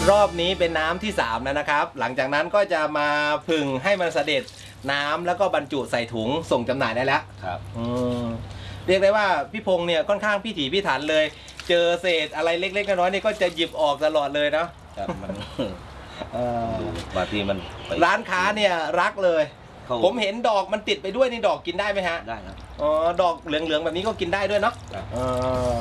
รอบนี้เป็นน้ำที่3แล้วนะครับหลังจากนั้นก็จะมาผึ่งให้มันเสด็จน้ำแล้วก็บรรจุใส่ถุงส่งจำหน่ายได้แล้วครับเรียกได้ว่าพี่พงษ์เนี่ยค่อนข้างพิถีพิถันเลยเจอเศษอะไรเล็กๆน้อยๆนี่ก็จะหยิบออกตลอดเลยเนาะครับมันบางทีมันร้านค้าเนี่ยรักเลยผมเห็นดอกมันติดไปด้วยนี่ดอกกินได้ไหมฮะได้ครับอ๋อดอกเหลืองๆแบบนี้ก็กินได้ด้วยเนาะ